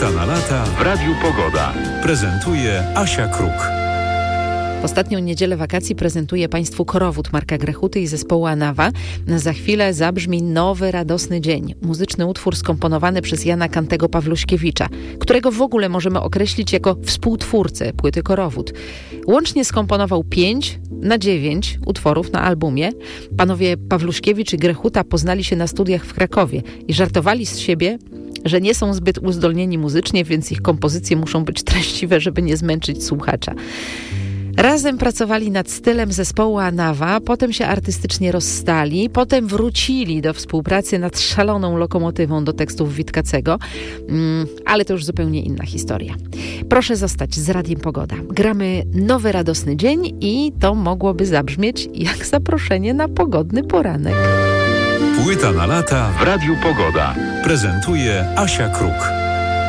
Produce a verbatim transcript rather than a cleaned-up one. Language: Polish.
Płyta na lata w Radiu Pogoda. Prezentuje Asia Kruk. W ostatnią niedzielę wakacji prezentuję Państwu Korowód Marka Grechuty i zespołu Anawa. Za chwilę zabrzmi Nowy Radosny Dzień. Muzyczny utwór skomponowany przez Jana Kantego Pawluśkiewicza, którego w ogóle możemy określić jako współtwórcę płyty Korowód. Łącznie skomponował pięć na dziewięć utworów na albumie. Panowie Pawluśkiewicz i Grechuta poznali się na studiach w Krakowie i żartowali z siebie, że nie są zbyt uzdolnieni muzycznie, więc ich kompozycje muszą być treściwe, żeby nie zmęczyć słuchacza. Razem pracowali nad stylem zespołu Anawa, potem się artystycznie rozstali, potem wrócili do współpracy nad Szaloną lokomotywą do tekstów Witkacego, mm, ale to już zupełnie inna historia. Proszę zostać z Radiem Pogoda. Gramy Nowy Radosny Dzień i to mogłoby zabrzmieć jak zaproszenie na pogodny poranek. Płyta na lata w Radiu Pogoda. Prezentuje Asia Kruk.